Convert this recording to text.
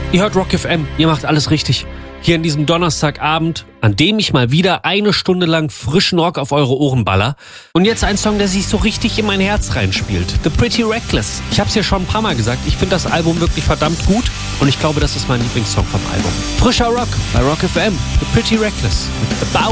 Ihr hört Rock FM, ihr macht alles richtig. Hier an diesem Donnerstagabend, an dem ich mal wieder 1 Stunde lang frischen Rock auf eure Ohren baller. Und jetzt ein Song, der sich so richtig in mein Herz reinspielt. The Pretty Reckless. Ich hab's ja schon ein paar Mal gesagt, ich finde das Album wirklich verdammt gut. Und ich glaube, das ist mein Lieblingssong vom Album. Frischer Rock bei Rock FM. The Pretty Reckless. Mit About